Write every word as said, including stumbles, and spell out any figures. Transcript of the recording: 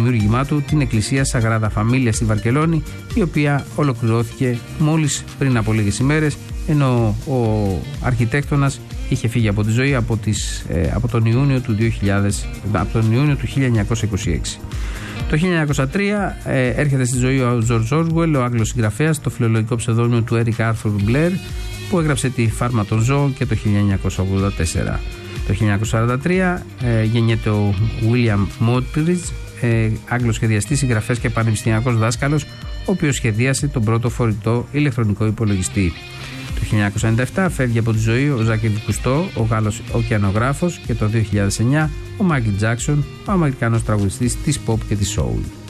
δημιούργημά του την εκκλησία Σαγράδα Φαμίλια στη Βαρκελόνη, η οποία ολοκληρώθηκε μόλις πριν από λίγες ημέρες, ενώ ο αρχιτέκτονας είχε φύγει από τη ζωή από, τις, ε, από, τον, Ιούνιο του δύο χιλιάδες, από τον Ιούνιο του χίλια εννιακόσια είκοσι έξι. Το χίλια εννιακόσια τρία ε, έρχεται στη ζωή ο George Orwell, ο Άγγλος συγγραφέας, το φιλολογικό ψευδόνυμο του Eric Arthur Blair, που έγραψε τη Φάρμα των Ζώων και το χίλια εννιακόσια ογδόντα τέσσερα. Το χίλια εννιακόσια σαράντα τρία ε, γεννιέται ο William Mottridge, ε, Άγγλος σχεδιαστής, συγγραφέας και πανεπιστημιακός δάσκαλος, ο οποίος σχεδίασε τον πρώτο φορητό ηλεκτρονικό υπολογιστή. Το χίλια εννιακόσια ενενήντα επτά φεύγει από τη ζωή ο Ζακ Κουστό, ο Γάλλος ωκεανογράφος, και το δύο χιλιάδες εννιά ο Μάικλ Τζάκσον, ο Αμερικανός τραγουδιστής της pop και της soul.